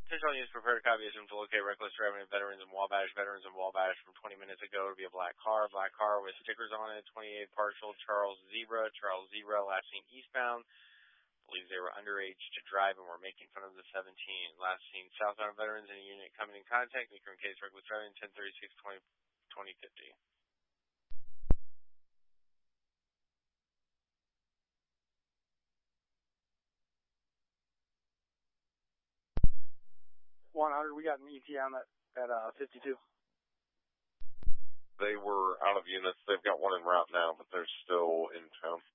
Attention units prepared to copy to locate reckless driving of veterans in Wabash. Veterans in Wabash from 20 minutes ago. It'll be a black car with stickers on it, 28 partial, Charles Zebra, last seen eastbound. Believes they were underage to drive and were making fun of the 17. Last seen southbound veterans in a unit coming in contact. New current case reckless driving, 1036-2050. 100, we got an ETA on that at 52. They were out of units. They've got one en route now, but they're still in town.